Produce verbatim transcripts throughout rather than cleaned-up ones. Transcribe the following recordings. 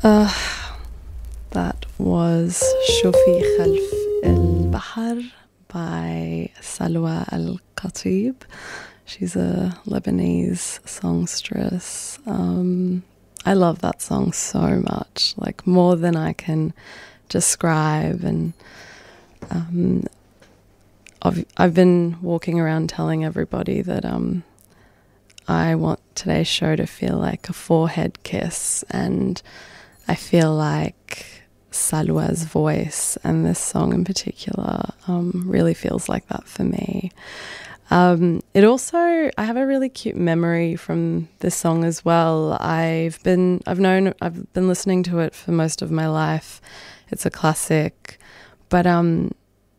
Uh, that was Shufi Khalf El Bahar by Salwa Al Khatib. She's a Lebanese songstress. Um, I love that song so much, like more than I can describe. And um, I've, I've been walking around telling everybody that um, I want today's show to feel like a forehead kiss, and I feel like Salwa's voice and this song in particular um, really feels like that for me. Um, it also, I have a really cute memory from this song as well. I've been, I've known, I've been listening to it for most of my life. It's a classic, but um,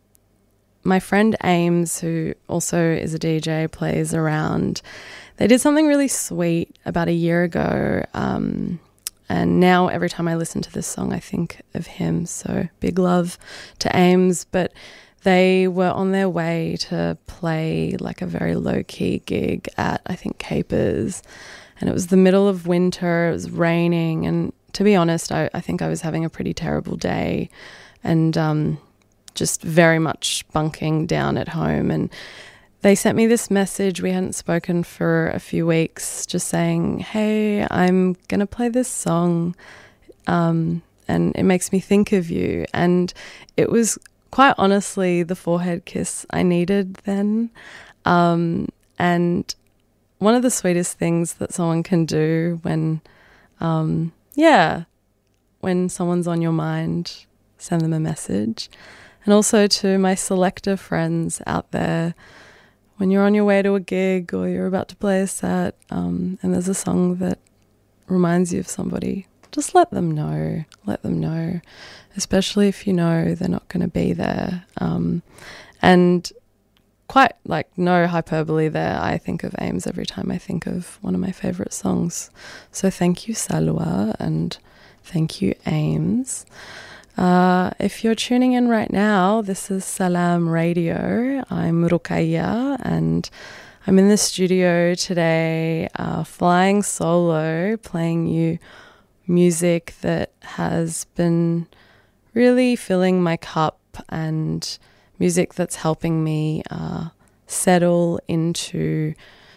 my friend Ames, who also is a D J, plays around. They did something really sweet about a year ago. Um, And now every time I listen to this song, I think of him. So big love to Ames. But they were on their way to play like a very low-key gig at, I think, Capers. And it was the middle of winter. It was raining. And to be honest, I, I think I was having a pretty terrible day and um, just very much bunking down at home. And they sent me this message. We hadn't spoken for a few weeks, just saying, hey, I'm going to play this song um, and it makes me think of you. And it was quite honestly the forehead kiss I needed then. Um, and one of the sweetest things that someone can do when, um, yeah, when someone's on your mind, send them a message. And also to my selector friends out there, when you're on your way to a gig or you're about to play a set um, and there's a song that reminds you of somebody, just let them know. Let them know, especially if you know they're not going to be there. Um, and quite like no hyperbole there, I think of Ames every time I think of one of my favourite songs. So thank you, Salwa, and thank you, Ames. Uh, if you're tuning in right now, this is Salam Radio. I'm Rukaya and I'm in the studio today uh, flying solo, playing you music that has been really filling my cup and music that's helping me uh, settle into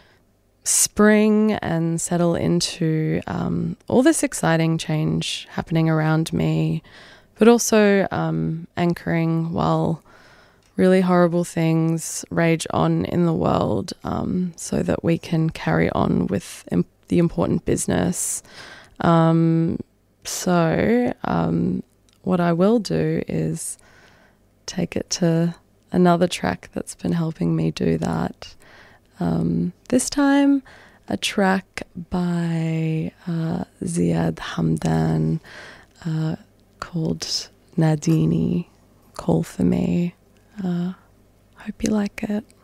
spring and settle into um, all this exciting change happening around me, but also um, anchoring while really horrible things rage on in the world um, so that we can carry on with imp- the important business. Um, so um, what I will do is take it to another track that's been helping me do that. Um, this time a track by uh, Ziad Hamdan, uh, called Nadini, Call for Me. Uh, hope you like it.